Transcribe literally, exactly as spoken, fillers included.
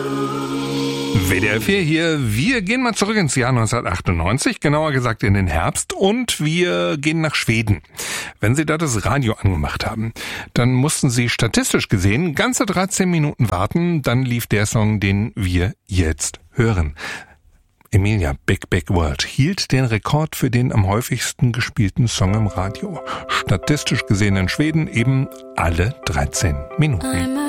W D R vier hier, wir gehen mal zurück ins Jahr neunzehnhundertachtundneunzig, genauer gesagt in den Herbst, und wir gehen nach Schweden. Wenn Sie da das Radio angemacht haben, dann mussten Sie statistisch gesehen ganze dreizehn Minuten warten, dann lief der Song, den wir jetzt hören. Emilia, Big Big World, hielt den Rekord für den am häufigsten gespielten Song im Radio. Statistisch gesehen in Schweden eben alle dreizehn Minuten.